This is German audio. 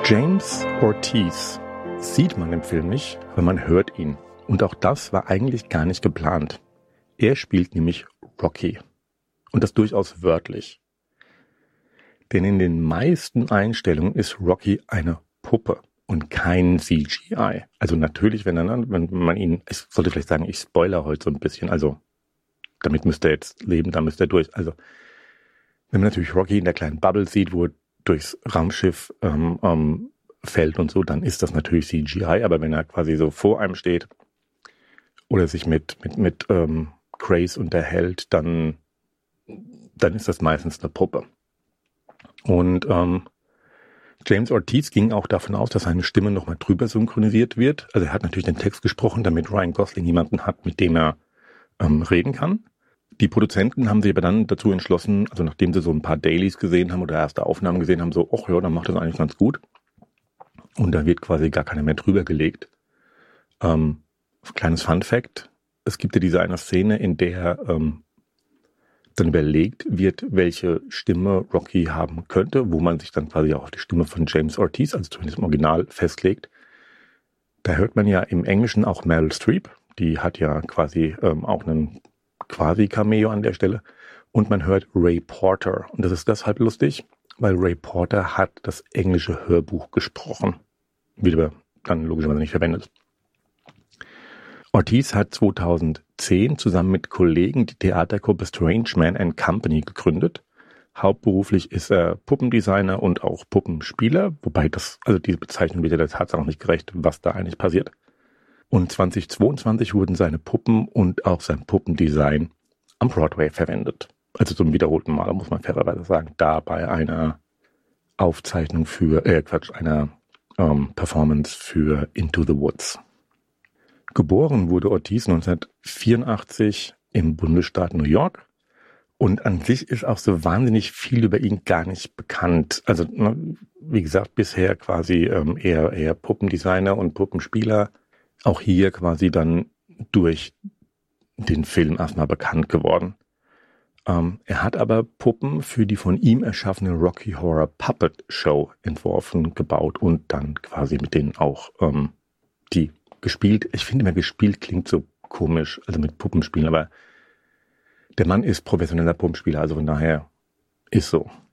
James Ortiz sieht man im Film nicht, aber man hört ihn. Und auch das war eigentlich gar nicht geplant. Er spielt nämlich Rocky. Und das durchaus wörtlich. Denn in den meisten Einstellungen ist Rocky eine Puppe und kein CGI. Also natürlich, wenn man ihn, ich sollte vielleicht sagen, ich spoilere heute so ein bisschen, also damit müsst ihr jetzt leben, da müsst ihr durch. Also wenn man natürlich Rocky in der kleinen Bubble sieht, wo er durchs Raumschiff fällt und so, dann ist das natürlich CGI, aber wenn er quasi so vor einem steht oder sich mit Grace unterhält, dann ist das meistens eine Puppe. Und James Ortiz ging auch davon aus, dass seine Stimme nochmal drüber synchronisiert wird. Also er hat natürlich den Text gesprochen, damit Ryan Gosling jemanden hat, mit dem er reden kann. Die Produzenten haben sich aber dann dazu entschlossen, also nachdem sie so ein paar Dailies gesehen haben oder erste Aufnahmen gesehen haben, so, ach ja, dann macht das eigentlich ganz gut. Und da wird quasi gar keiner mehr drüber gelegt. Kleines Fun-Fact, es gibt ja diese eine Szene, in der dann überlegt wird, welche Stimme Rocky haben könnte, wo man sich dann quasi auch auf die Stimme von James Ortiz, also zumindest im Original, festlegt. Da hört man ja im Englischen auch Meryl Streep, die hat ja quasi auch einen Quasi-Cameo an der Stelle. Und man hört Ray Porter. Und das ist deshalb lustig, weil Ray Porter hat das englische Hörbuch gesprochen. Wird aber dann logischerweise nicht verwendet. Ortiz hat 2010 zusammen mit Kollegen die Theatergruppe Strange Man and Company gegründet. Hauptberuflich ist er Puppendesigner und auch Puppenspieler, wobei diese Bezeichnung wird ja der Tatsache nicht gerecht, was da eigentlich passiert. Und 2022 wurden seine Puppen und auch sein Puppendesign am Broadway verwendet. Also zum wiederholten Mal, muss man fairerweise sagen, da bei einer Aufzeichnung einer Performance für Into the Woods. Geboren wurde Ortiz 1984 im Bundesstaat New York. Und an sich ist auch so wahnsinnig viel über ihn gar nicht bekannt. Also, wie gesagt, bisher quasi eher Puppendesigner und Puppenspieler. Auch hier quasi dann durch den Film erstmal bekannt geworden. Er hat aber Puppen für die von ihm erschaffene Rocky Horror Puppet Show entworfen, gebaut und dann quasi mit denen auch die gespielt. Ich finde immer, gespielt klingt so komisch, also mit Puppenspielen, aber der Mann ist professioneller Puppenspieler, also von daher ist so.